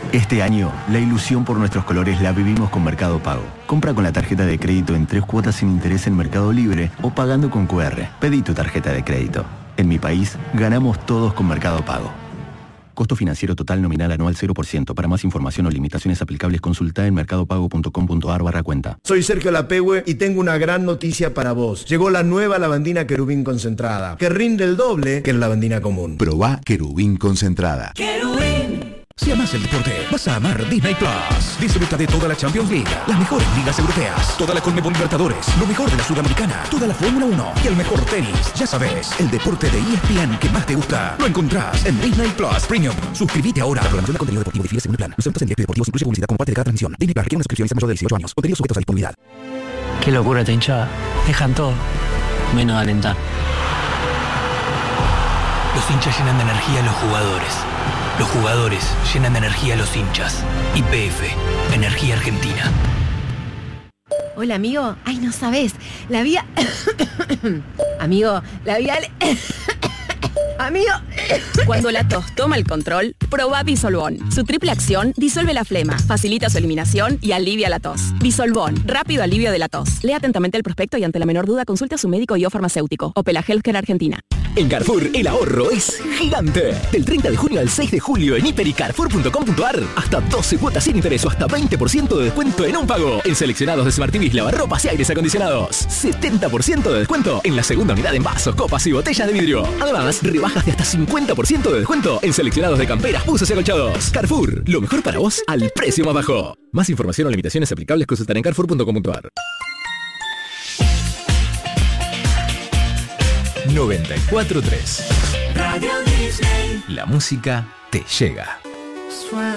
Este año, la ilusión por nuestros colores la vivimos con Mercado Pago. Compra con la tarjeta de crédito en 3 cuotas sin interés en Mercado Libre o pagando con QR. Pedí tu tarjeta de crédito. En mi país, ganamos todos con Mercado Pago. Costo financiero total nominal anual 0%. Para más información o limitaciones aplicables, consulta en mercadopago.com.ar/cuenta. Soy Sergio Lapehue y tengo una gran noticia para vos. Llegó la nueva lavandina Querubín concentrada, que rinde el doble que la lavandina común. Probá Querubín concentrada. ¡Querubín! Si amas el deporte, vas a amar Disney Plus. Disfruta de toda la Champions League, las mejores ligas europeas, toda la Conmebol Libertadores, lo mejor de la Sudamericana, toda la Fórmula 1 y el mejor tenis. Ya sabes, el deporte de ESPN que más te gusta lo encontrás en Disney Plus Premium. Suscríbete ahora. La programación de contenido deportivo difiere según el plan. Los eventos en directo y deportivos incluye publicidad como parte de cada transmisión. Disney Plus requiere una suscripción y está mayor de 18 años. Contenidos sujetos a disponibilidad. Qué locura esta hinchada. Dejan todo, menos de alentar. Los hinchas llenan de energía a los jugadores. Los jugadores llenan de energía a los hinchas. YPF, Energía Argentina. Hola, amigo. Ay, no sabes. La vía... Amigo, la vía... Amigo... Cuando la tos toma el control, probá Disolvón. Su triple acción disuelve la flema, facilita su eliminación y alivia la tos. Disolvón, rápido alivio de la tos. Lea atentamente el prospecto y ante la menor duda consulte a su médico y o farmacéutico. Opela Healthcare Argentina. En Carrefour, el ahorro es gigante. Del 30 de junio al 6 de julio en hiper.y carrefour.com.ar. Hasta 12 cuotas sin interés o hasta 20% de descuento en un pago. En seleccionados de Smart TVs, lavarropas y aires acondicionados. 70% de descuento en la segunda unidad en vasos, copas y botellas de vidrio. Además, rebajas de hasta 50% de descuento en seleccionados de camperas, buzos y acolchados. Carrefour, lo mejor para vos al precio más bajo. Más información o limitaciones aplicables consultar en carrefour.com.ar. 94.3 Radio Disney. La música te llega.